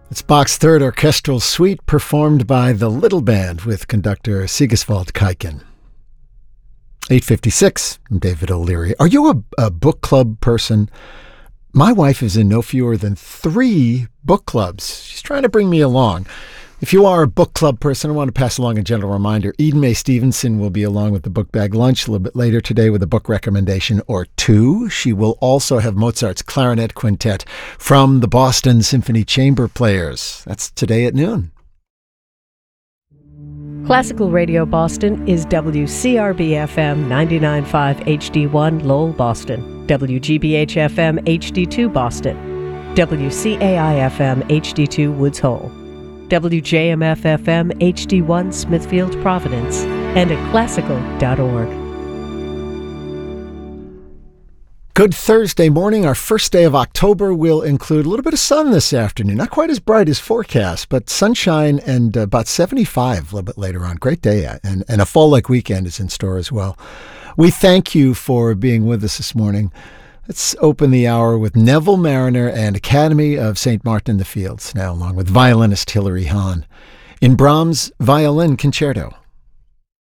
It's Bach's Third Orchestral Suite performed by the Little Band with conductor Sigiswald Kaiken. 8:56, I'm David O'Leary. Are you a book club person? My wife is in no fewer than 3 book clubs. She's trying to bring me along. If you are a book club person, I want to pass along a gentle reminder. Eden Mae Stevenson will be along with the Book Bag Lunch a little bit later today with a book recommendation or 2. She will also have Mozart's Clarinet Quintet from the Boston Symphony Chamber Players. That's today at noon. Classical Radio Boston is WCRB-FM 99.5 HD1 Lowell, Boston, WGBH-FM HD2 Boston, WCAI-FM HD2 Woods Hole, WJMF-FM HD1 Smithfield, Providence, and at classical.org. Good Thursday morning. Our first day of October will include a little bit of sun this afternoon. Not quite as bright as forecast, but sunshine and about 75 a little bit later on. Great day, and a fall-like weekend is in store as well. We thank you for being with us this morning. Let's open the hour with Neville Marriner and Academy of St. Martin in the Fields, now along with violinist Hilary Hahn in Brahms' Violin Concerto.